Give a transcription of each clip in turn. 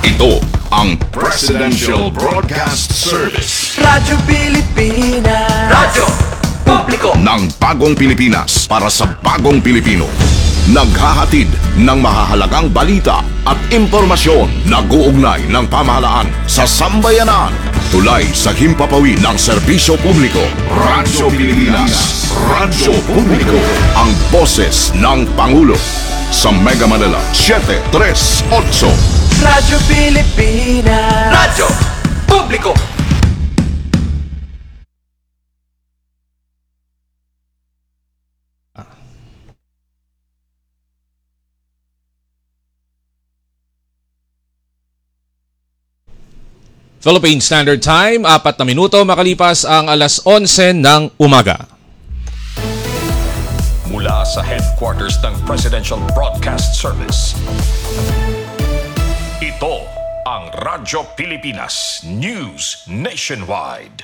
Ito ang Presidential Broadcast Service. Radyo Pilipinas. Radyo Publiko Ng bagong Pilipinas para sa bagong Pilipino. Naghahatid ng mahahalagang balita at impormasyon na guugnay ng pamahalaan sa sambayanan. Tulay sa himpapawid ng serbisyo publiko. Radyo Pilipinas. Radyo Publiko. Ang boses ng Pangulo. Sa Mega Manila 738. Radyo Pilipinas. Radyo Publiko. Philippine Standard Time, 4 na minuto makalipas ang alas 11 ng umaga. Mula sa headquarters ng Presidential Broadcast Service, ito ang Radyo Pilipinas News Nationwide.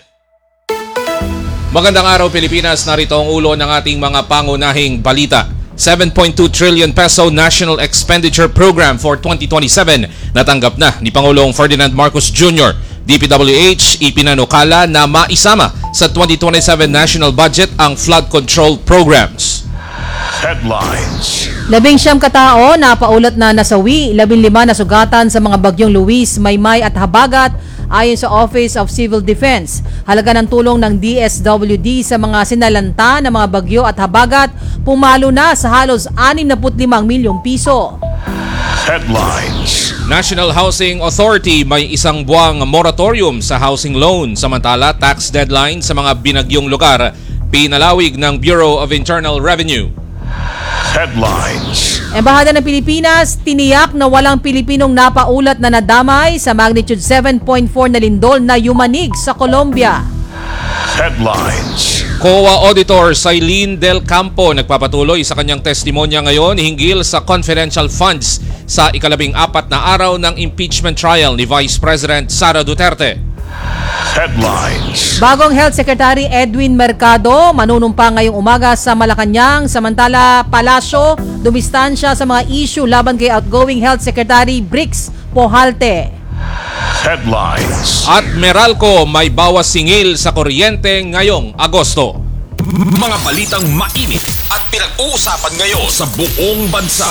Magandang araw Pilipinas, narito ang ulo ng ating mga pangunahing balita. 7.2 trillion peso National Expenditure Program for 2027 natanggap na ni Pangulong Ferdinand Marcos Jr. DPWH ipinanukala na maisama sa 2027 national budget ang flood control programs. Headlines. 19 katao na paulat na nasawi, 15 na sugatan sa mga bagyong Luis, Maymay at Habagat ayon sa Office of Civil Defense. Halaga ng tulong ng DSWD sa mga sinalanta ng mga bagyo at habagat pumalo na sa halos 65 milyong piso. Headlines. National Housing Authority may isang buwang moratorium sa housing loan, samantala tax deadline sa mga binagyong lugar pinalawig ng Bureau of Internal Revenue. Headlines. Embahada ng Pilipinas tiniyak na walang Pilipinong napaulat na nadamay sa magnitude 7.4 na lindol na yumanig sa Colombia. Headlines. COA Auditor Sailin Del Campo nagpapatuloy sa kanyang testimonya ngayon hinggil sa confidential funds sa ika-14 na araw ng impeachment trial ni Vice President Sara Duterte. Headlines. Bagong Health Secretary Edwin Mercado manunumpa ngayong umaga sa Malacanang, samantala Palasyo dumistansya sa mga issue laban kay outgoing Health Secretary Brix Pohalte. Headlines. At Meralco may bawas singil sa kuryente ngayong Agosto. Mga balitang mainit at pinag-uusapan ngayon sa buong bansa.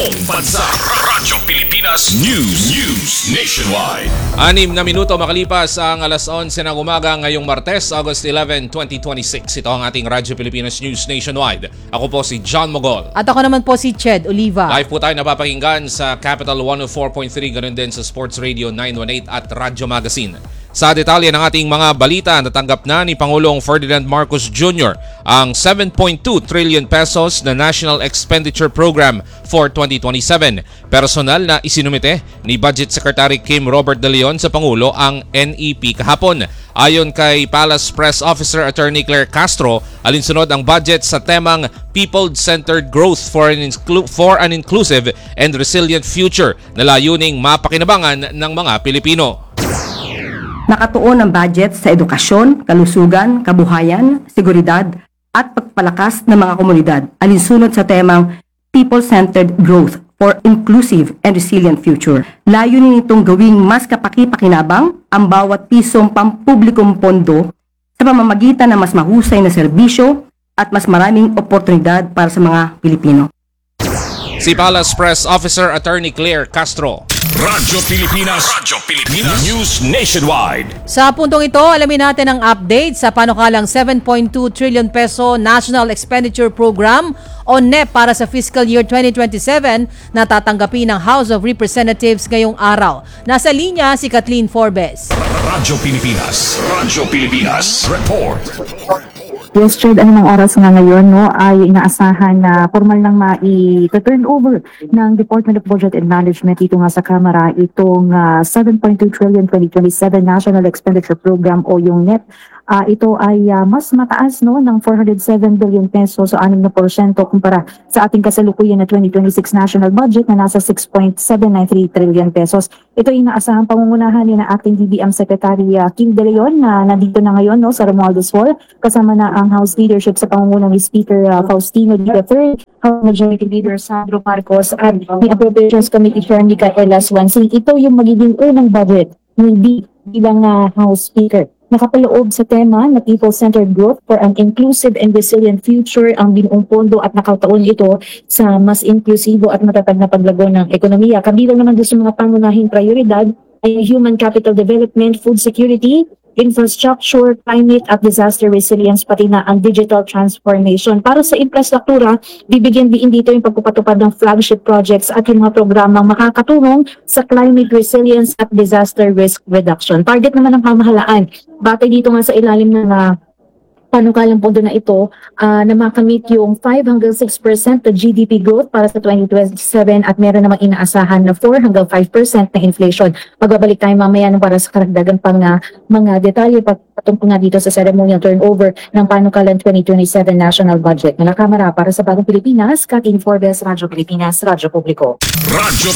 Radyo Pilipinas News Nationwide. 6 na minuto makalipas ang alas 11 ng umaga ngayong Martes, August 11, 2026. Ito ang ating Radyo Pilipinas News Nationwide. Ako po si John Mogol. At ako naman po si Ched Oliva. Live po tayo napapakinggan sa Capital 104.3, ganoon din sa Sports Radio 918 at Radyo Magazine. Sa detalye ng ating mga balita, natanggap na ni Pangulong Ferdinand Marcos Jr. ang 7.2 trillion pesos na National Expenditure Program for 2027. Personal na isinumite ni Budget Secretary Kim Robert De Leon sa Pangulo ang NEP kahapon. Ayon kay Palace Press Officer Attorney Claire Castro, alinsunod ang budget sa temang People-Centered Growth for an Inclusive and Resilient Future na layuning mapakinabangan ng mga Pilipino. Nakatuon ang budget sa edukasyon, kalusugan, kabuhayan, seguridad at pagpalakas ng mga komunidad alinsunod sa temang People-Centered Growth for Inclusive and Resilient Future. Layunin nitong gawing mas kapaki-pakinabang ang bawat pisong pampublikong pondo sa pamamagitan ng mas mahusay na serbisyo at mas maraming oportunidad para sa mga Pilipino. Si Palace Press Officer Attorney Claire Castro. Radyo Pilipinas News Nationwide. Sa puntong ito, alamin natin ang update sa panukalang 7.2 trillion peso National Expenditure Program o NEP para sa fiscal year 2027 na tatanggapin ng House of Representatives ngayong araw. Nasa linya si Kathleen Forbes. Radyo Pilipinas Report. Yes, Chad, anumang oras nga ngayon ay inaasahan na formal nang mai-turn over ng Department of Budget and Management dito nga sa Kamara itong 7.2 trillion 2027 National Expenditure Program o yung NEP ito ay mas mataas no ng 407 billion pesos, so 6% kumpara sa ating kasalukuyan na 2026 national budget na nasa 6.793 trillion pesos. Ito ay inaasahang pangungunahan ni na acting DBM Secretary Kim De Leon na nandito na ngayon no sa Romualdez Hall, kasama na ang House leadership sa pangunguna ni Speaker Faustino III, House Majority Leader Sandro Marcos at ni Appropriations Committee Chair Micaela Swansing. Ito yung magiging unang budget ni bilang House Speaker. Nakapaloob sa tema na People-Centered Growth for an Inclusive and Resilient Future ang binuong pondo at nakataon ito sa mas inklusibo at matatag na paglago ng ekonomiya. Kabilang naman doon sa mga pangunahing prioridad ay human capital development, food security, infrastructure, climate at disaster resilience, pati na ang digital transformation. Para sa infrastruktura, bibigyan din dito yung pagpapatupad ng flagship projects at yung mga programang makakatulong sa climate resilience at disaster risk reduction. Target naman ng pamahalaan, batay dito nga sa ilalim ng panukalang pondo na ito na makamit yung 5 hanggang 6% na GDP growth para sa 2027 at meron namang inaasahan na 4 hanggang 5% na inflation. Magbabalik tayo mamaya para sa karagdagan pang mga detalye patungkol nga dito sa ceremonial turnover ng panukalang 2027 national budget. Mga kamera para sa Bagong Pilipinas, Katin Forbes, Radyo Pilipinas, Radyo Publiko. Radyo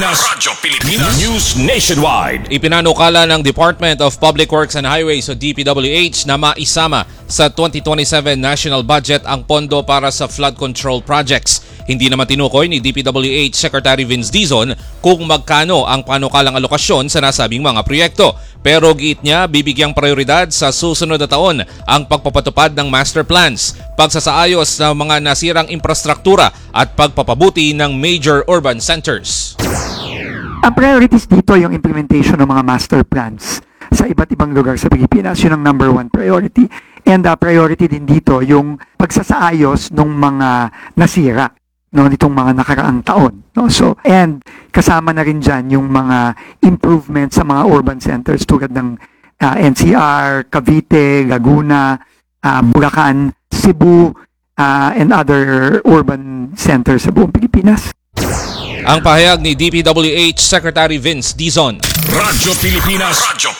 Pilipinas News Nationwide. Ipinanukala ng Department of Public Works and Highways o DPWH na maisama sa 2027 national budget ang pondo para sa flood control projects. Hindi naman tinukoy ni DPWH Secretary Vince Dizon kung magkano ang panukalang alokasyon sa nasabing mga proyekto. Pero giit niya, bibigyang prioridad sa susunod na taon ang pagpapatupad ng master plans, pagsasaayos ng mga nasirang infrastruktura at pagpapabuti ng major urban centers. Ang priorities dito yung implementation ng mga master plans sa iba't ibang lugar sa Pilipinas. Yun ang number one priority. And priority din dito yung pagsasaayos ng mga nasira nitong mga nakaraang taon. No? So, and kasama na rin dyan yung mga improvements sa mga urban centers tulad ng NCR, Cavite, Laguna, Bulacan, Cebu, and other urban centers sa buong Pilipinas. Ang pahayag ni DPWH Secretary Vince Dizon. Radyo Pilipinas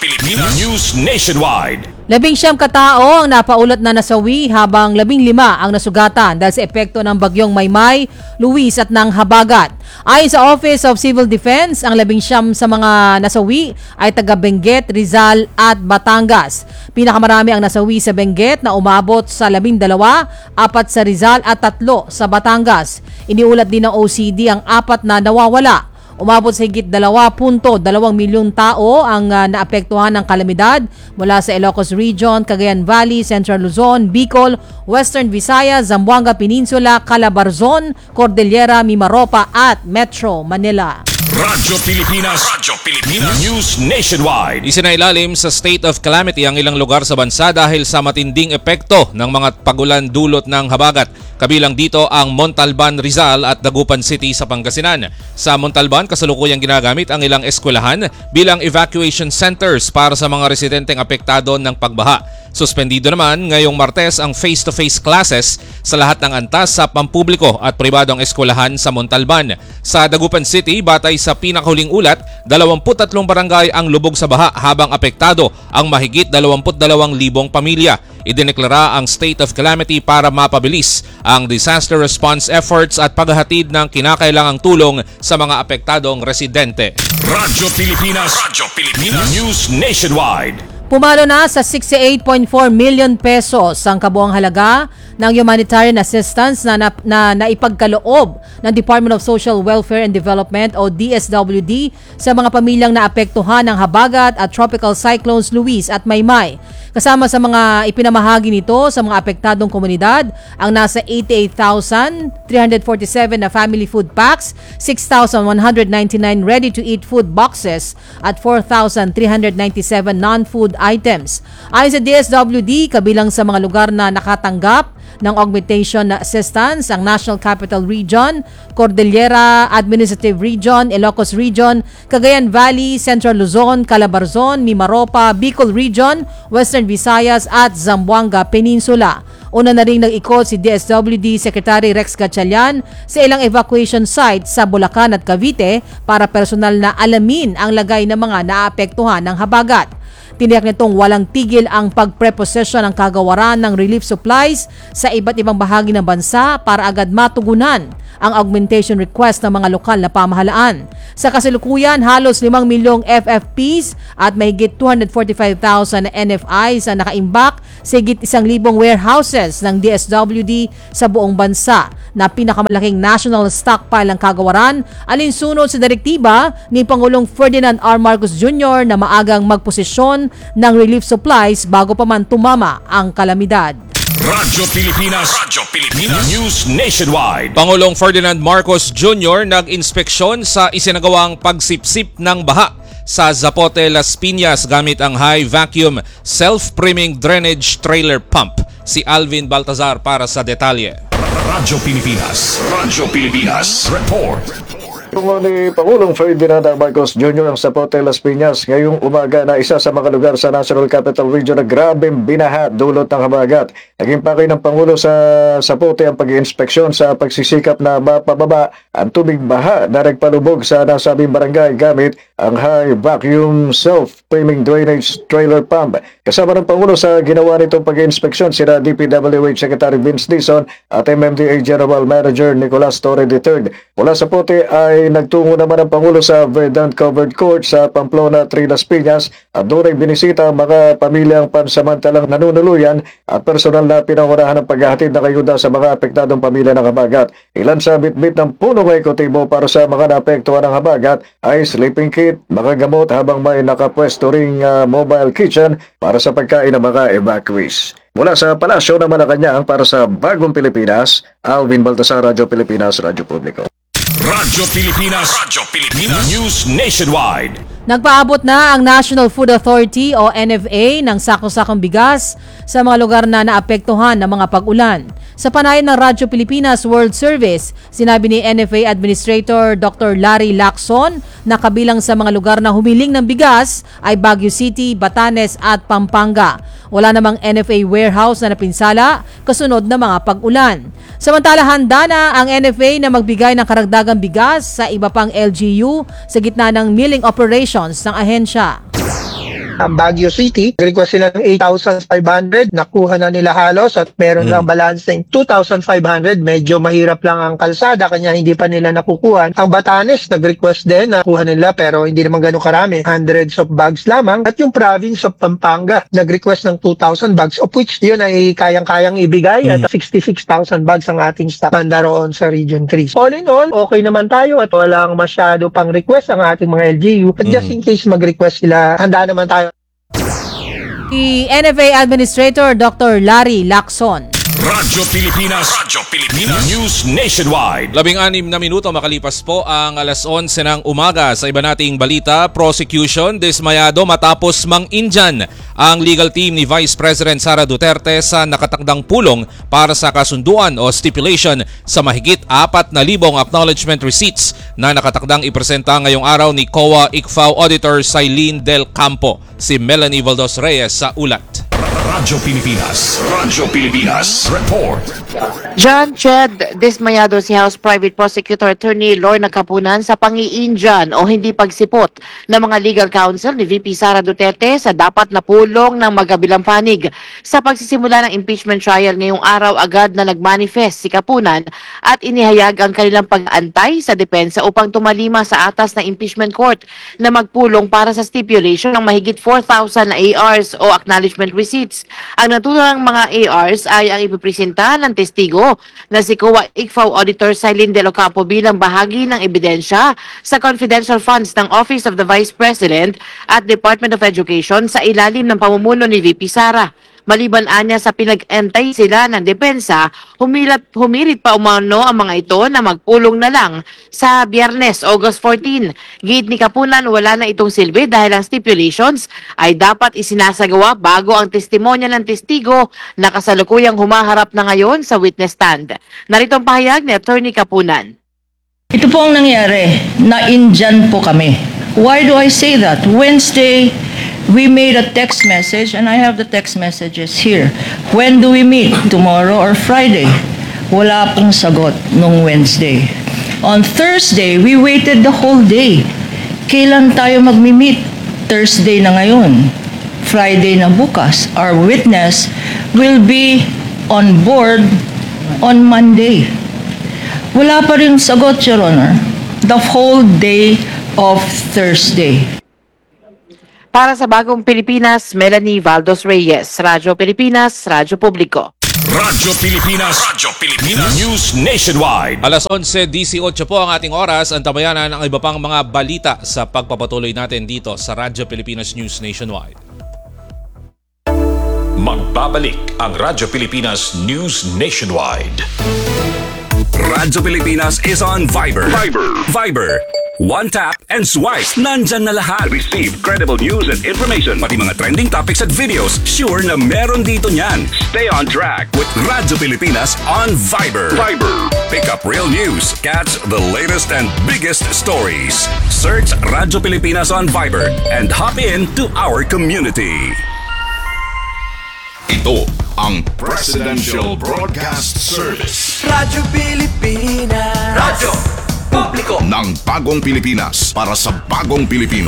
News Nationwide. 19 katao ang napaulat na nasawi habang 15 ang nasugatan dahil sa epekto ng bagyong Maymay, Luis at ng Habagat. Ayon sa Office of Civil Defense, ang 19 sa mga nasawi ay taga Benguet, Rizal at Batangas. Pinakamarami ang nasawi sa Benguet na umabot sa 12, 4 sa Rizal at 3 sa Batangas. Iniulat din ng OCD ang 4 na nawawala. Umabot sa higit 2.2 milyong tao ang naapektuhan ng kalamidad mula sa Ilocos Region, Cagayan Valley, Central Luzon, Bicol, Western Visayas, Zamboanga Peninsula, Calabarzon, Cordillera, Mimaropa at Metro Manila. Radyo Pilipinas News Nationwide. Isinailalim sa state of calamity ang ilang lugar sa bansa dahil sa matinding epekto ng mga pagulan dulot ng habagat. Kabilang dito ang Montalban, Rizal at Dagupan City sa Pangasinan. Sa Montalban, kasalukuyang ginagamit ang ilang eskwelahan bilang evacuation centers para sa mga residenteng apektado ng pagbaha. Suspendido naman ngayong Martes ang face-to-face classes sa lahat ng antas sa pampubliko at pribadong eskwelahan sa Montalban. Sa Dagupan City, batay sa pinakahuling ulat, 23 barangay ang lubog sa baha habang apektado ang mahigit 22,000 pamilya. Idineklara ang state of calamity para mapabilis ang disaster response efforts at paghahatid ng kinakailangang tulong sa mga apektadong residente. Radyo Pilipinas News Nationwide. Pumalo na sa 68.4 million pesos ang kabuang halaga ng humanitarian assistance na naipagkaloob ng Department of Social Welfare and Development o DSWD sa mga pamilyang naapektuhan ng habagat at tropical cyclones Luis at Maymay. Kasama sa mga ipinamahagi nito sa mga apektadong komunidad ang nasa 88,347 na family food packs, 6,199 ready-to-eat food boxes at 4,397 non-food items. Ayon sa DSWD, kabilang sa mga lugar na nakatanggap ng augmentation na assistance ang National Capital Region, Cordillera Administrative Region, Ilocos Region, Cagayan Valley, Central Luzon, Calabarzon, Mimaropa, Bicol Region, Western Visayas at Zamboanga Peninsula. Una na rin nag-ikot si DSWD Secretary Rex Gatchalian sa ilang evacuation sites sa Bulacan at Cavite para personal na alamin ang lagay ng mga naapektuhan ng habagat. Tiniyak nitong walang tigil ang pagpreposesyon ng kagawaran ng relief supplies sa iba't ibang bahagi ng bansa para agad matugunan ang augmentation request ng mga lokal na pamahalaan. Sa kasalukuyan, halos 5 milyong FFPs at mahigit 245,000 NFIs ang nakaimbak sa higit 1,000 warehouses ng DSWD sa buong bansa na pinakamalaking national stockpile ng kagawaran alinsunod sa direktiba ni Pangulong Ferdinand R. Marcos Jr. na maagang magposisyon ng relief supplies bago pa man tumama ang kalamidad. Radyo Pilipinas. News Nationwide. Pangulong Ferdinand Marcos Jr. nag-inspeksyon sa isinagawang pagsipsip ng baha sa Zapote, Las Piñas gamit ang high vacuum self-priming drainage trailer pump. Si Alvin Baltazar para sa detalye. Radyo Pilipinas. Report. Tungo ni Pangulong Ferdinand Marcos Jr. ang Zapote, Las Piñas ngayong umaga na isa sa mga lugar sa National Capital Region na grabeng binaha dulot ng habagat. Naging pakay ng Pangulo sa Zapote ang pag-iinspeksyon sa pagsisikap na mapababa ang tubig baha na nagpalubog sa nasabing barangay gamit ang high vacuum self-priming drainage trailer pump. Kasama ng Pangulo sa ginawa nitong pag-iinspeksyon sina DPWH Secretary Vince Dizon at MMDA General Manager Nicolas Torre III. Mula sa Zapote ay nagtungo naman ang Pangulo sa Verdant Covered Court sa Pamplona, Las Piñas at doon ay binisita ang mga pamilyang pansamantalang nanunuluyan at personal na pinangunahan ng paghahatid ng ayuda sa mga apektadong pamilya ng habagat. Ilan sa bitbit ng punong ekotibo para sa mga naapektuhan ng habagat ay sleeping kit, mga gamot habang may nakapwesto ring mobile kitchen para sa pagkain ng mga evacuees. Mula sa Palasyo ng Malacanang para sa Bagong Pilipinas, Alvin Baltasar, Radyo Pilipinas, Radyo Publiko. Radyo Pilipinas. News Nationwide. Nagpaabot na ang National Food Authority o NFA ng sako-sakong bigas sa mga lugar na naapektuhan ng mga pag-ulan. Sa panayan ng Radyo Pilipinas World Service, sinabi ni NFA Administrator Dr. Larry Lacson na kabilang sa mga lugar na humiling ng bigas ay Baguio City, Batanes at Pampanga. Wala namang NFA warehouse na napinsala kasunod ng mga pag-ulan. Samantala, handa na ang NFA na magbigay ng karagdagang bigas sa iba pang LGU sa gitna ng milling operations ng ahensya. Ang Baguio City, request sila ng 8,500, nakuha na nila halos at meron lang balancing 2,500, medyo mahirap lang ang kalsada kanya hindi pa nila nakukuha. Ang Batanes, nag-request din, nakuha nila pero hindi naman ganun karami, hundreds of bags lamang. At yung province of Pampanga, nag-request ng 2,000 bags of which yun ay kayang-kayang ibigay at 66,000 bags ang ating stock banda roon sa Region 3. All in all, okay naman tayo at walang masyado pang request ang ating mga LGU. At just in case mag-request sila, handa naman tayo. Si NFA Administrator Dr. Larry Lacson. Radyo Pilipinas. News Nationwide. 16 na minuto makalipas po ang alas 11 ng umaga. Sa iba nating balita, prosecution dismayado matapos mang-Indian ang legal team ni Vice President Sara Duterte sa nakatakdang pulong para sa kasunduan o stipulation sa mahigit 4,000 acknowledgement receipts na nakatakdang ipresenta ngayong araw ni COA ICFAO Auditor Sailin Del Campo. Si Melanie Valdos Reyes sa ulat. Radyo Pilipinas. Report. John Chad, dismayado si House Private Prosecutor Attorney Lorna Capunan sa pangi-Indian o hindi pagsipot ng mga legal counsel ni VP Sara Duterte sa dapat na pulong ng magkabilang panig. Sa pagsisimula ng impeachment trial ngayong araw, agad na nagmanifest si Capunan at inihayag ang kanilang pag-aantay sa depensa upang tumalima sa atas ng impeachment court na magpulong para sa stipulation ng mahigit 4,000 na ARs o acknowledgement receipts. Ang natulang mga ARs ay ang ipipresenta ng testigo na si COA ICFAO Auditor Sailin Del Campo bilang bahagi ng ebidensya sa confidential funds ng Office of the Vice President at Department of Education sa ilalim ng pamumuno ni VP Sara. Maliban anya sa pinag-antay sila ng depensa, humirit pa umano ang mga ito na magpulong na lang sa Biyernes, August 14. Gate ni Capunan, wala na itong silbi dahil ang stipulations ay dapat isinasagawa bago ang testimonya ng testigo na kasalukuyang humaharap na ngayon sa witness stand. Narito ang pahayag ni Attorney Capunan. Ito po ang nangyari, na-Indian po kami. Why do I say that? Wednesday, we made a text message and I have the text messages here. When do we meet? Tomorrow or Friday? Wala pong sagot nung Wednesday. On Thursday, we waited the whole day. Kailan tayo magmi-meet? Thursday na ngayon. Friday na bukas. Our witness will be on board on Monday. Wala pa rin sagot, Your Honor. The whole day of Thursday. Para sa Bagong Pilipinas, Melanie Valdos Reyes, Radyo Pilipinas, Radyo Publiko. Radyo Pilipinas. News Nationwide. Alas 11:18 po ang ating oras. Antabayan ang iba pang mga balita sa pagpapatuloy natin dito sa Radyo Pilipinas News Nationwide. Magbabalik ang Radyo Pilipinas News Nationwide. Radyo Pilipinas is on Viber. Viber. One tap and swipe. Nandyan na lahat. Receive credible news and information. Pati mga trending topics at videos. Sure na meron dito niyan. Stay on track with Radyo Pilipinas on Viber. Pick up real news. Catch the latest and biggest stories. Search Radyo Pilipinas on Viber and hop in to our community. Ito ang Presidential Broadcast Service Radyo Pilipinas. Radyo Publiko ng Bagong Pilipinas para sa Bagong Pilipino.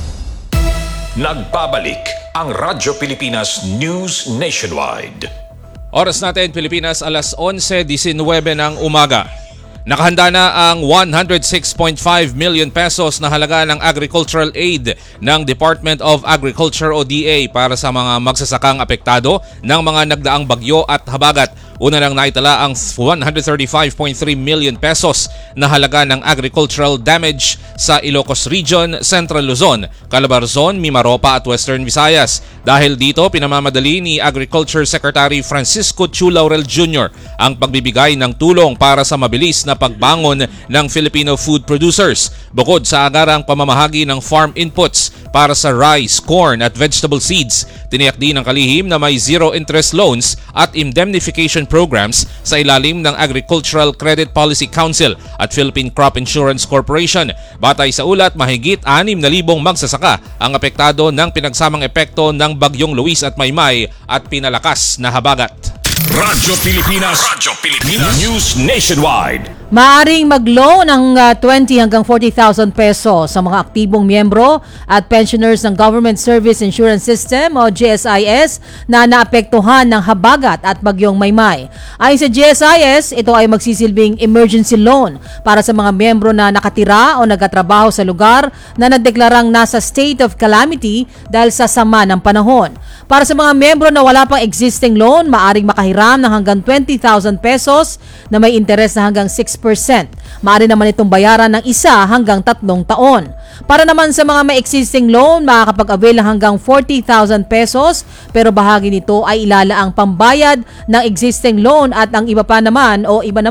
Nagbabalik ang Radyo Pilipinas News Nationwide. Oras natin Pilipinas, alas 11:19 ng umaga. Nakahanda na ang 106.5 million pesos na halaga ng agricultural aid ng Department of Agriculture o DA para sa mga magsasakang apektado ng mga nagdaang bagyo at habagat. Una lang naitala ang 135.3 million pesos na halaga ng agricultural damage sa Ilocos Region, Central Luzon, Calabarzon, Mimaropa at Western Visayas. Dahil dito, pinamamadali ni Agriculture Secretary Francisco Chu Laurel Jr. ang pagbibigay ng tulong para sa mabilis na pagbangon ng Filipino food producers. Bukod sa agarang pamamahagi ng farm inputs para sa rice, corn at vegetable seeds, tiniyak din ng kalihim na may zero interest loans at indemnification programs sa ilalim ng Agricultural Credit Policy Council at Philippine Crop Insurance Corporation. Batay sa ulat, mahigit 6,000 magsasaka ang apektado ng pinagsamang epekto ng Bagyong Luis at Maymay at pinalakas na habagat. Radyo Pilipinas. News Nationwide. Maaring mag-loan ng 20 hanggang 40,000 pesos sa mga aktibong miyembro at pensioners ng Government Service Insurance System o GSIS na naapektuhan ng habagat at bagyong Maymay. Ayon sa GSIS, ito ay magsisilbing emergency loan para sa mga miyembro na nakatira o nagtatrabaho sa lugar na nadeklarang nasa state of calamity dahil sa sama ng panahon. Para sa mga miyembro na wala pang existing loan, maaring makahiram ng hanggang 20,000 pesos na may interes na hanggang 6%. Maaari naman itong bayaran ng 1 hanggang 3 taon. Para naman sa mga may existing loan, makakapag-avail ng hanggang 40,000 pesos pero bahagi nito ay ilalaang pambayad ng existing loan at ang iba naman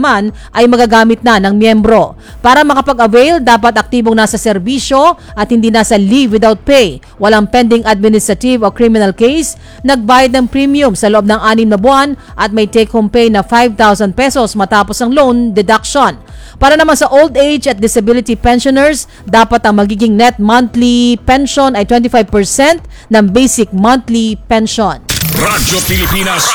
ay magagamit na ng miyembro. Para makapag-avail, dapat aktibong nasa serbisyo at hindi nasa leave without pay, walang pending administrative o criminal case, nagbayad ng premium sa loob ng 6 na buwan at may take-home pay na 5,000 pesos matapos ang loan deduction. Para naman sa old age at disability pensioners, dapat ang magiging net monthly pension ay 25% ng basic monthly pension. Radyo Pilipinas.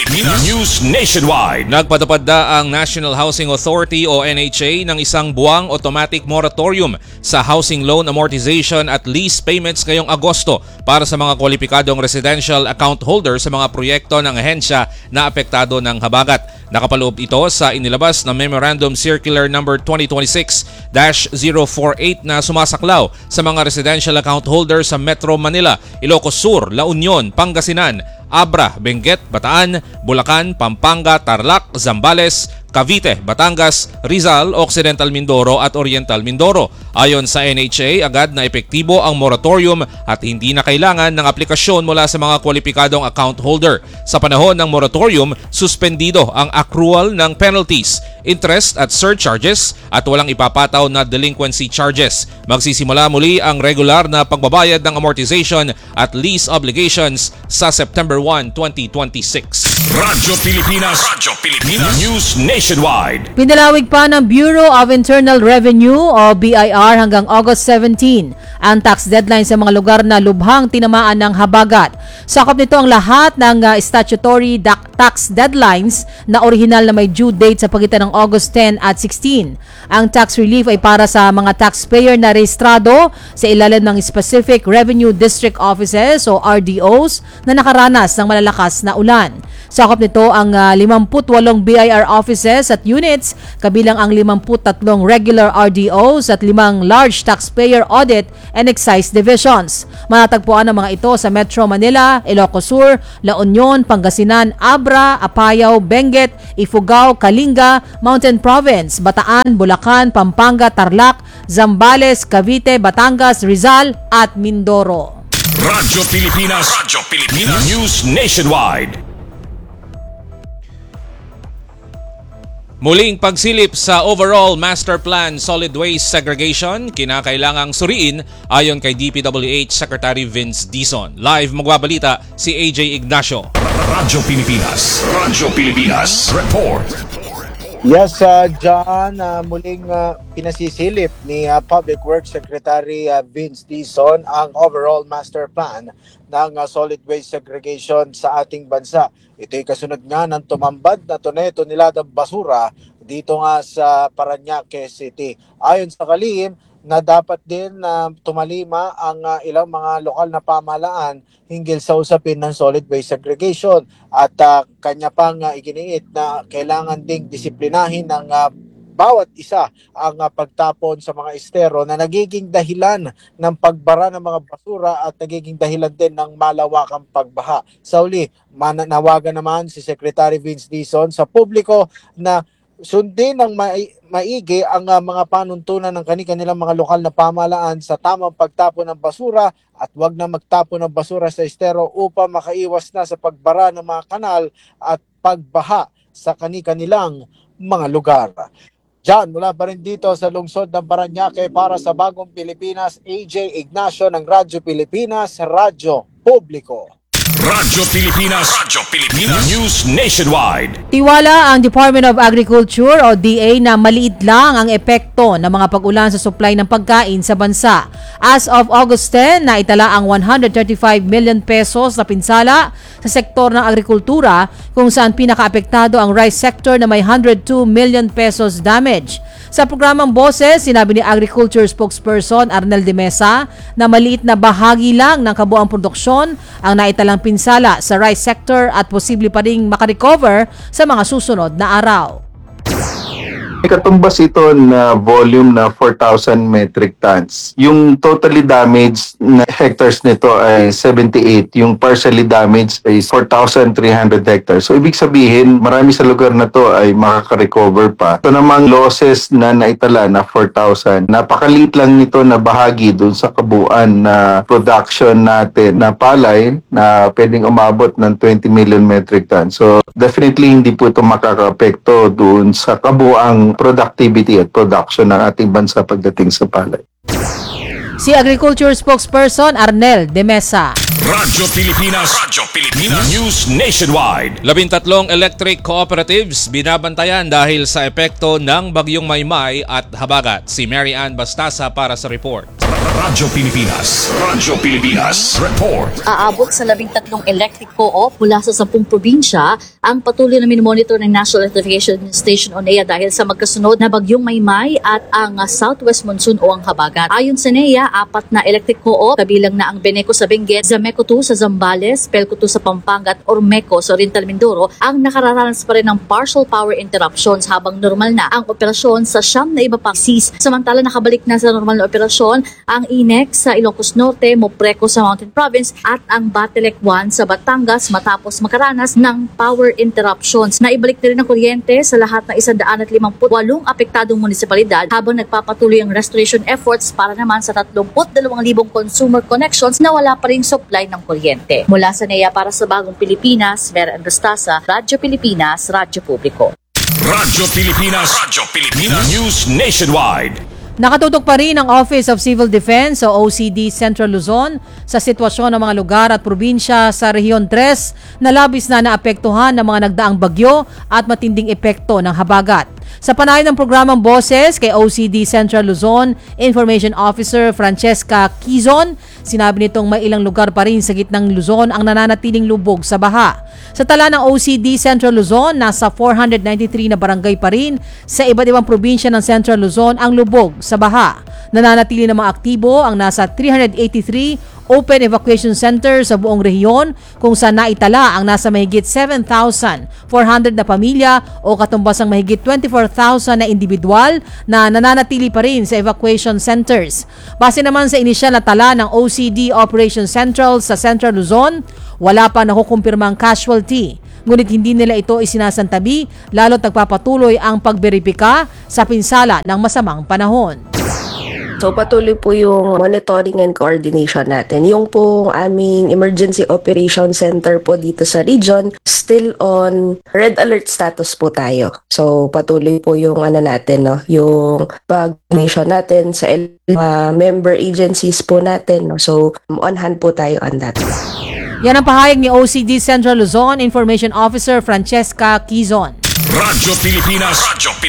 News Nationwide. Nagpatupad na ang National Housing Authority o NHA ng 1 buwang automatic moratorium sa housing loan amortization at lease payments ngayong Agosto para sa mga kwalipikadong residential account holder sa mga proyekto ng ahensya na apektado ng habagat. Nakapaloob ito sa inilabas na Memorandum Circular No. 2026-048 na sumasaklaw sa mga residential account holder sa Metro Manila, Ilocos Sur, La Union, Pangasinan, Abra, Benguet, Bataan, Bulacan, Pampanga, Tarlac, Zambales, Cavite, Batangas, Rizal, Occidental Mindoro at Oriental Mindoro. Ayon sa NHA, agad na epektibo ang moratorium at hindi na kailangan ng aplikasyon mula sa mga kwalipikadong account holder. Sa panahon ng moratorium, suspendido ang accrual ng penalties, interest at surcharges at walang ipapataw na delinquency charges. Magsisimula muli ang regular na pagbabayad ng amortization at lease obligations sa September 1, 2026. Radyo Pilipinas News Nationwide. Pinalawig pa ng Bureau of Internal Revenue o BIR hanggang August 17 ang tax deadline sa mga lugar na lubhang tinamaan ng habagat. Sakop nito ang lahat ng statutory tax deadlines na orihinal na may due date sa pagitan ng August 10 at 16. Ang tax relief ay para sa mga taxpayer na rehistrado sa ilalim ng Specific Revenue District Offices o RDOs na nakaranas ng malalakas na ulan. Sakop nito ang 58 BIR offices at units, kabilang ang 53 regular RDOs at 5 large taxpayer audit and excise divisions. Matatagpuan ang mga ito sa Metro Manila, Ilocos Sur, La Union, Pangasinan, Abra, Apayao, Benguet, Ifugao, Kalinga, Mountain Province, Bataan, Bulacan, Pampanga, Tarlac, Zambales, Cavite, Batangas, Rizal at Mindoro. Radyo Pilipinas News Nationwide. Muling pagsilip sa overall master plan solid waste segregation, kinakailangang suriin ayon kay DPWH Secretary Vince Dizon. Live magbabalita si AJ Ignacio. Radyo Pilipinas Report. Yes, John, muling pinasisilip ni Public Works Secretary Vince Dizon ang overall master plan ng solid waste segregation sa ating bansa. Ito'y kasunod nga ng tumambad na tonela-toneladang basura dito nga sa Parañaque City. Ayon sa kalihim na dapat din tumalima ang ilang mga lokal na pamahalaan hinggil sa usapin ng solid waste segregation at kanya pang iginiit na kailangan ding disiplinahin ng bawat isa ang pagtapon sa mga estero na nagiging dahilan ng pagbara ng mga basura at nagiging dahilan din ng malawakang pagbaha. Sa uli, mananawagan naman si Secretary Vince Dizon sa publiko na sundin ng maigi ang mga panuntunan ng kanilang mga lokal na pamahalaan sa tamang pagtapon ng basura at huwag na magtapon ng basura sa estero upang makaiwas na sa pagbara ng mga kanal at pagbaha sa kanilang mga lugar. Diyan, mula pa rin dito sa lungsod ng Parañaque para sa Bagong Pilipinas, AJ Ignacio ng Radyo Pilipinas, Radyo Publiko. Radyo Pilipinas News Nationwide. Tiwala ang Department of Agriculture o DA na maliit lang ang epekto ng mga pag-ulan sa supply ng pagkain sa bansa. As of August 10, naitala ang 135 million pesos na pinsala sa sektor ng agrikultura kung saan pinakaapektado ang rice sector na may 102 million pesos damage. Sa programang Boses, sinabi ni Agriculture Spokesperson Arnel de Mesa na maliit na bahagi lang ng kabuang produksyon ang naitalang pinsala sa rice sector at posible pa ring makarecover sa mga susunod na araw. May katumbas ito na volume na 4,000 metric tons. Yung totally damaged na hectares nito ay 78. Yung partially damaged ay 4,300 hectares. So ibig sabihin, marami sa lugar na to ay makaka-recover pa. Ito namang losses na naitala na 4,000. Napakaliit lang nito na bahagi dun sa kabuuan na production natin na palay na pwedeng umabot ng 20 million metric tons. So definitely hindi po ito makaka-apekto dun sa kabuuang productivity at production ng ating bansa pagdating sa palay. Si Agriculture Spokesperson Arnel de Mesa. Radyo Pilipinas News Nationwide. 13 electric cooperatives binabantayan dahil sa epekto ng Bagyong Maymay at Habagat. Si Mary Ann Bastasa para sa report. Radyo Pilipinas Report. Aabot sa 13 electric co-op mula sa 10 probinsya ang patuloy na minomonitor ng National Electrification Station o NEA dahil sa magkasunod na Bagyong Maymay at ang Southwest Monsoon o ang Habagat. Ayon sa NEA, 4 na electric co-op, kabilang na ang Beneco sa Benguet, Zameco 2 sa Zambales, Pelco 2 sa Pampanga at Ormeco sa Oriental Mindoro, ang nakararanas pa rin ng partial power interruptions habang normal na ang operasyon sa siyam na iba pang SIS. Samantala, nakabalik na sa normal na operasyon ang INEC sa Ilocos Norte, Mopreco sa Mountain Province at ang Batelec 1 sa Batangas matapos makaranas ng power interruptions. Naibalik na rin ang kuryente sa lahat ng 158 apektadong munisipalidad habang nagpapatuloy ang restoration efforts para naman sa 32,000 consumer connections na wala pa ring supply ng kuryente. Mula sa NEA para sa Bagong Pilipinas, Vera Androstasa, Radyo Pilipinas, Radyo Publiko. Radyo Pilipinas News Nationwide. Nakatutok pa rin ang Office of Civil Defense o OCD Central Luzon sa sitwasyon ng mga lugar at probinsya sa Rehiyon 3 na labis na naapektuhan ng mga nagdaang bagyo at matinding epekto ng habagat. Sa panayam ng programang Boses kay OCD Central Luzon Information Officer Francesca Quizon, sinabi nitong may ilang lugar pa rin sa gitnang Luzon ang nananatiling lubog sa baha. Sa tala ng OCD Central Luzon, nasa 493 na barangay pa rin sa iba't ibang probinsya ng Central Luzon ang lubog sa baha. Nananatili namang aktibo ang nasa 383 open evacuation center sa buong rehiyon kung saan naitala ang nasa mahigit 7,400 na pamilya o katumbas ang mahigit 24,000 na individual na nananatili pa rin sa evacuation centers. Base naman sa inisyal na tala ng OCD Operation Central sa Central Luzon, wala pa nakukumpirmang casualty. Ngunit hindi nila ito isinasantabi lalo't nagpapatuloy ang pagberipika sa pinsala ng masamang panahon. So patuloy po yung monitoring and coordination natin. Yung po aming Emergency Operation Center po dito sa region, still on red alert status po tayo. So patuloy po yung natin, no? Yung pag-nation natin sa member agencies po natin. No? So on hand po tayo on that. Yan ang pahayag ni OCD Central Luzon Information Officer Francesca Quizon. Radyo Pilipinas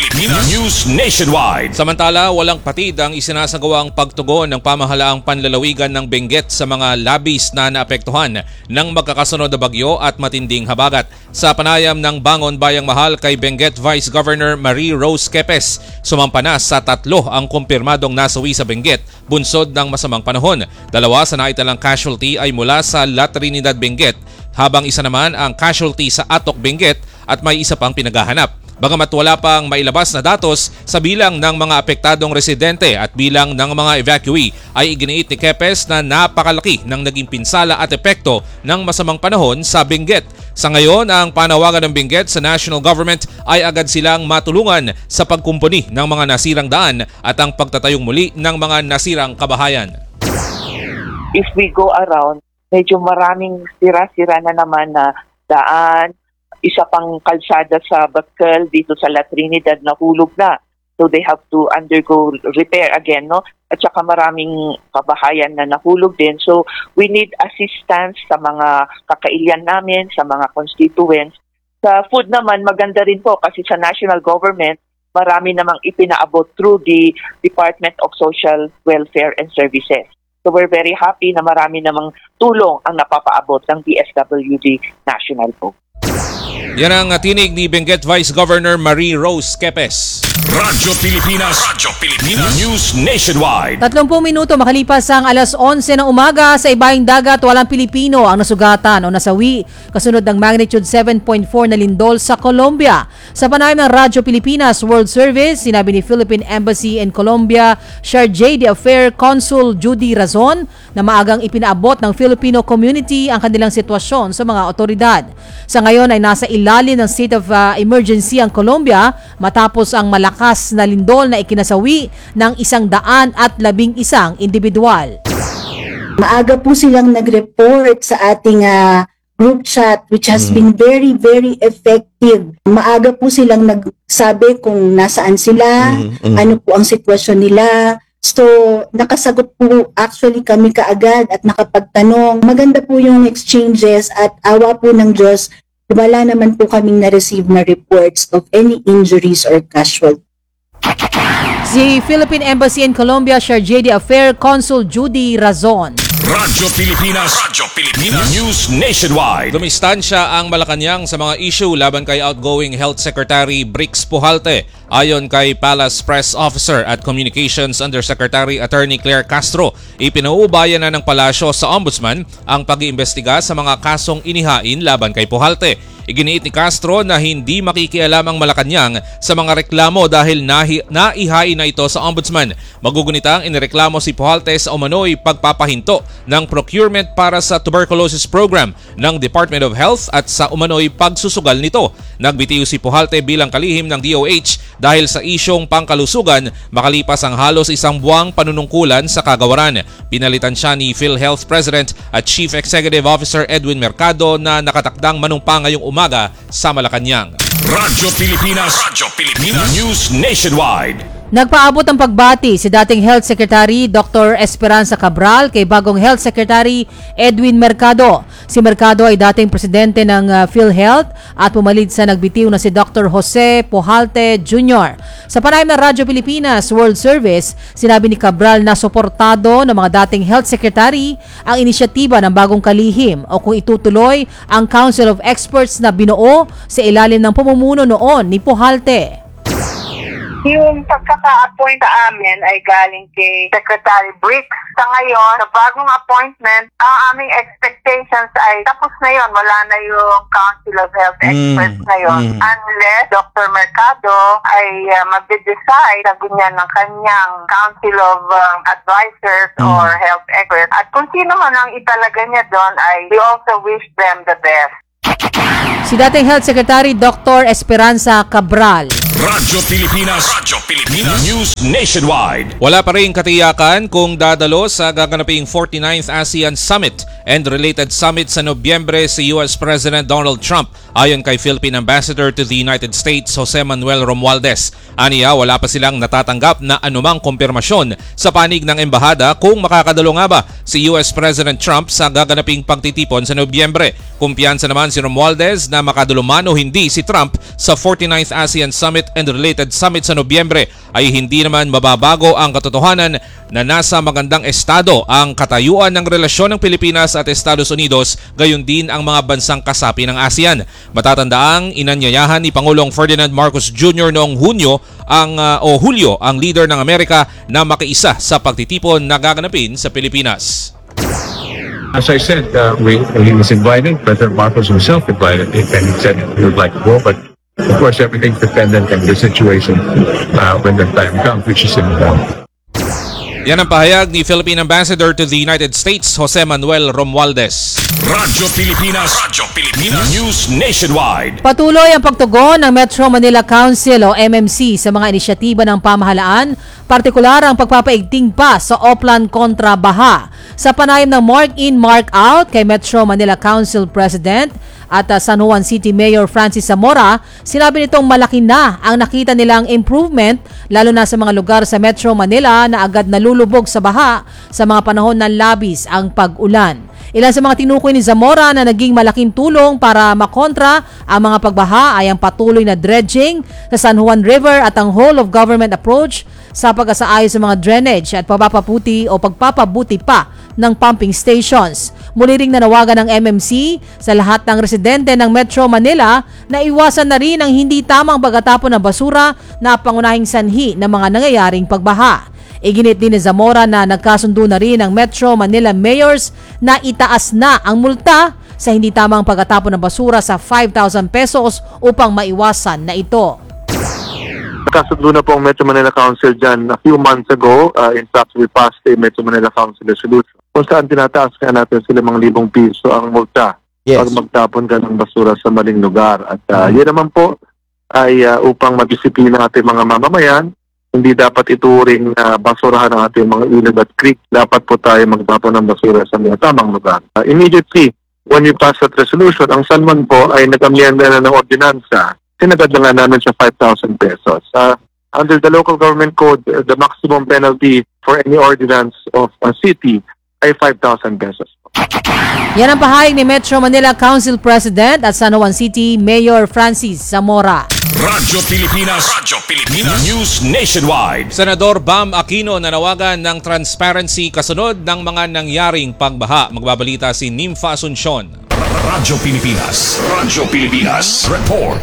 News Nationwide. Samantala, walang patid ang isinasagawang pagtugon ng pamahalaang panlalawigan ng Benguet sa mga labis na naapektuhan ng magkakasunod na bagyo at matinding habagat. Sa panayam ng Bangon Bayang Mahal kay Benguet Vice Governor Marie Rose Quepes, sumampa na sa 3 ang kumpirmadong nasawi sa Benguet bunsod ng masamang panahon. 2 sa naitalang casualty ay mula sa La Trinidad, Benguet, habang isa naman ang casualty sa Atok, Benguet at may isa pang pinaghahanap. Bagamat wala pang mailabas na datos sa bilang ng mga apektadong residente at bilang ng mga evacuee, ay iginiit ni Quepes na napakalaki ng naging pinsala at epekto ng masamang panahon sa Benguet. Sa ngayon, ang panawagan ng Benguet sa national government ay agad silang matulungan sa pagkumpuni ng mga nasirang daan at ang pagtatayong muli ng mga nasirang kabahayan. If we go around, medyo maraming sira-sira na naman na daan, isa pang kalsada sa Bacal dito sa La Trinidad na hulog na. So they have to undergo repair again, no? At saka maraming kabahayan na nahulog din. So we need assistance sa mga kakailian namin, sa mga constituents. Sa food naman, maganda rin po kasi sa national government, marami namang ipinaabot through the Department of Social Welfare and Services. So we're very happy na marami namang tulong ang napapaabot ng DSWD National po. Yan ang tinig ni Benguet Vice Governor Marie Rose Quepes. Radyo Pilipinas News Nationwide. 30 minuto makalipas ang alas 11 ng umaga, sa ibaing dagat walang Pilipino ang nasugatan o nasawi kasunod ng magnitude 7.4 na lindol sa Colombia. Sa panayam ng Radyo Pilipinas World Service, sinabi ni Philippine Embassy in Colombia Charge d'Affaires Consul Judy Razon na maagang ipinaabot ng Filipino community ang kanilang sitwasyon sa mga otoridad. Sa ngayon ay nasa ilalim ng state of emergency ang Colombia matapos ang malakas na lindol na ikinasawi ng 111 individual. Maaga po silang nag-report sa ating group chat which has been very, very effective. Maaga po silang nagsabi kung nasaan sila, ano po ang sitwasyon nila. So, nakasagot po actually kami kaagad at nakapagtanong. Maganda po yung exchanges at awa po ng Diyos, wala naman po kaming na-receive na reports of any injuries or casualties. Si Philippine Embassy in Colombia Charge d'Affaires Consul Judy Razon. Radyo Pilipinas News Nationwide. Dumistansya ang Malacanang sa mga issue laban kay outgoing Health Secretary Brix Pujalte. Ayon kay Palace Press Officer at Communications Undersecretary Attorney Claire Castro, ipinauubayan na ng palasyo sa Ombudsman ang pag-iimbestiga sa mga kasong inihain laban kay Pujalte. Iginiit ni Castro na hindi makikialam ang Malacanang sa mga reklamo dahil naihain na ito sa Ombudsman. Magugunitang inireklamo si Pujalte sa umano'y pagpapahinto ng procurement para sa tuberculosis program ng Department of Health at sa umano'y pagsusugal nito. Nagbitiw si Pujalte bilang kalihim ng DOH dahil sa isyong pangkalusugan makalipas ang halos 1 buwang panunungkulan sa kagawaran. Pinalitan siya ni PhilHealth President at Chief Executive Officer Edwin Mercado na nakatakdang manumpa ngayong umaga sa Malacanang. Radyo Pilipinas News Nationwide. Nagpaabot ng pagbati si dating Health Secretary Dr. Esperanza Cabral kay bagong Health Secretary Edwin Mercado. Si Mercado ay dating presidente ng PhilHealth at pumalit sa nagbitiw na si Dr. Jose Pujalte Jr. Sa panayam ng Radyo Pilipinas World Service, sinabi ni Cabral na suportado ng mga dating Health Secretary ang inisyatiba ng bagong kalihim o kung itutuloy ang Council of Experts na binuo sa ilalim ng pamumuno noon ni Pujalte. Yung pagkaka-appoint sa amin ay galing kay Secretary Briggs. Sa ngayon, sa bagong appointment, ang aming expectations ay tapos na yon. Wala na yung Council of Health Experts ngayon. Unless Dr. Mercado ay mag-decide sa ganyan ng kanyang Council of Advisors or Health Experts. At kung sino man ang italaga niya doon ay we also wish them the best. Si dating Health Secretary Dr. Esperanza Cabral. Radyo Pilipinas. News Nationwide. Wala pa rin katiyakan kung dadalo sa gaganaping 49th ASEAN Summit and related summit sa Nobyembre si US President Donald Trump ayon kay Philippine Ambassador to the United States Jose Manuel Romualdez. Aniya, wala pa silang natatanggap na anumang kumpirmasyon sa panig ng embahada kung makakadalo nga ba si US President Trump sa gaganaping pagtitipon sa Nobyembre. Kumpiyansa naman si Romualdez na makadalo man o hindi si Trump sa 49th ASEAN Summit and related summit sa Nobyembre ay hindi naman mababago ang katotohanan na nasa magandang estado ang katayuan ng relasyon ng Pilipinas at Estados Unidos, gayon din ang mga bansang kasapi ng ASEAN. Matatandaang inanyayahan ni Pangulong Ferdinand Marcos Jr. noong Hulyo ang leader ng Amerika na makiisa sa pagtitipon na gaganapin sa Pilipinas. As I said, he was invited. President Marcos himself invited him, and he said he would like to go, but of course, everything's dependent on the situation when the time comes, which is in the morning. Yan ang pahayag ni Philippine Ambassador to the United States, Jose Manuel Romualdez. Radyo Pilipinas. News Nationwide. Patuloy ang pagtugon ng Metro Manila Council o MMC sa mga inisyatiba ng pamahalaan, partikular ang pagpapaigting pa sa Oplan kontra Baha. Sa panayam ng Mark In, Mark Out kay Metro Manila Council President at San Juan City Mayor Francis Zamora, sinabi nitong malaki na ang nakita nilang improvement lalo na sa mga lugar sa Metro Manila na agad nalulubog sa baha sa mga panahon ng labis ang pag-ulan. Ilan sa mga tinukoy ni Zamora na naging malaking tulong para makontra ang mga pagbaha ay ang patuloy na dredging sa San Juan River at ang whole of government approach sa pag-asaayos sa mga drainage at pagpapabuti pa ng pumping stations. Muli ring nanawagan ng MMC sa lahat ng residente ng Metro Manila na iwasan na rin ang hindi tamang pagtatapon ng basura na pangunahing sanhi ng mga nangyayaring pagbaha. Iginit din ni Zamora na nagkasundo na rin ang Metro Manila mayors na itaas na ang multa sa hindi tamang pagtatapon ng basura sa 5,000 pesos upang maiwasan na ito. Nakasundo na po ang Metro Manila Council dyan a few months ago. In fact, we passed a Metro Manila Council resolution kung saan tinataas ka natin sila mga 5,000 piso ang multa pag magtapon ka ng basura sa maling lugar. At yan naman po ay upang madisiplina ating mga mamamayan. Hindi dapat ituring na basurahan ang ating mga ilog at creek. Dapat po tayo magtapon ng basura sa mga tamang lugar. Immediately, when we pass that resolution, ang San Juan po ay nag-amyenda na ng ordinansa. Sinagad na nga namin siya 5,000 pesos. Under the local government code, the maximum penalty for any ordinance of a city ay 5,000 pesos. Yan ang pahayag ni Metro Manila Council President at San Juan City Mayor Francis Zamora. Radyo Pilipinas. News Nationwide. Senador Bam Aquino nanawagan ng transparency kasunod ng mga nangyaring pagbaha. Magbabalita si Nympha Asuncion. Radyo Pilipinas. Report.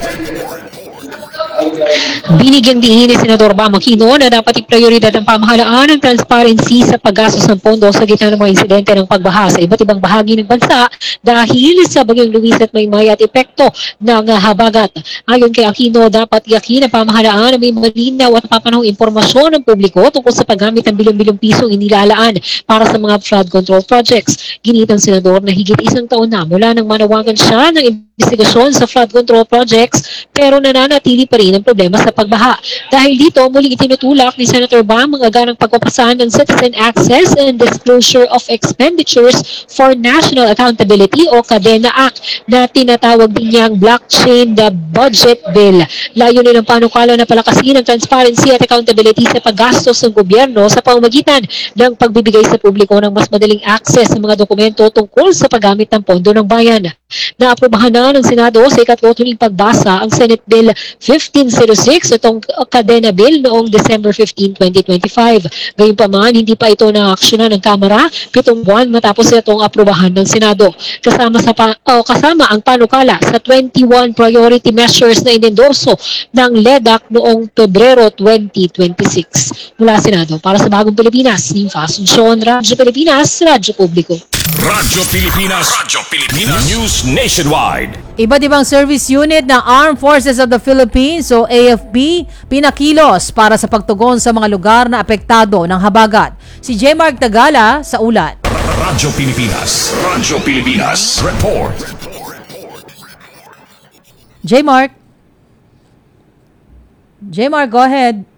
Binigyang diin ni Senador Bam Aquino na dapat iprioridad ng pamahalaan ang transparency sa paggastos ng pondo sa gitna ng mga insidente ng pagbaha sa iba't ibang bahagi ng bansa dahil sa bagyong Luis at Maymay at epekto ng habagat. Ayon kay Aquino, dapat iyakin ng pamahalaan na may malinaw at papanahong impormasyon ng publiko tungkol sa paggamit ng bilyong-bilyong pisong inilalaan para sa mga flood control projects. Ginit ang senador na higit isang taon na mula nang manawagan siya ng investigasyon sa flood control projects pero nananatili pa rin ang problema sa pagbaha. Dahil dito, muling itinutulak ni Senator Bam ang agarang pagpapasahan ng Citizen Access and Disclosure of Expenditures for National Accountability o CADENA Act na tinatawag din niyang Blockchain the Budget Bill. Layunin ng panukala na palakasin ang transparency at accountability sa paggastos ng gobyerno sa pamamagitan ng pagbibigay sa publiko ng mas madaling access sa mga dokumento tungkol sa paggamit ng pondo ng bayan. Naaprubahan na ng Senado sa ikatlong huling pagbasa ang Senate Bill 1506 itong Cadena Bill noong December 15, 2025. Gayunpaman, hindi pa ito na-aksyonan ng Kamara 7 buwan matapos itong aprubahan ng Senado. Kasama ang panukala sa 21 priority measures na inendorso ng LEDAC noong Pebrero 2026. Mula Senado, para sa Bagong Pilipinas, Ninfa Asuncion, Radyo Pilipinas, Radyo Publiko. Radyo Pilipinas News Nationwide. Iba't ibang service unit ng Armed Forces of the Philippines o AFP pinakilos para sa pagtugon sa mga lugar na apektado ng habagat. Si J. Mark Tagala sa ulat. Radyo Pilipinas Report. J. Mark, go ahead.